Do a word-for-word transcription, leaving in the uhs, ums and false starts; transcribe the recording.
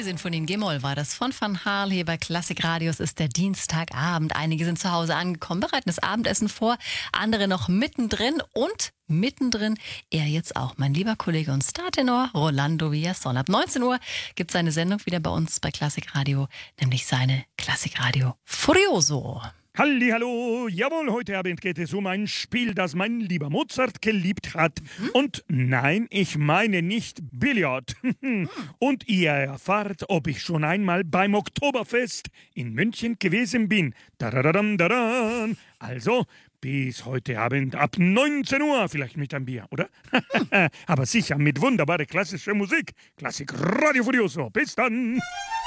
Die Sinfonie in G-Moll war das von Van Haal hier bei Klassik Radio. Es ist der Dienstagabend. Einige sind zu Hause angekommen, bereiten das Abendessen vor, andere noch mittendrin und mittendrin er jetzt auch, mein lieber Kollege und Startenor Rolando Villazón. Ab neunzehn Uhr gibt es eine Sendung wieder bei uns bei Klassik Radio, nämlich seine Klassik Radio Furioso. Hallihallo, jawohl, heute Abend geht es um ein Spiel, das mein lieber Mozart geliebt hat. Mhm. Und nein, ich meine nicht Billard. Mhm. Und ihr erfahrt, ob ich schon einmal beim Oktoberfest in München gewesen bin. Daradadam, daran. Also, bis heute Abend ab neunzehn Uhr, vielleicht mit einem Bier, oder? Aber sicher mit wunderbarer klassischer Musik. Klassik Radio Furioso. Bis dann.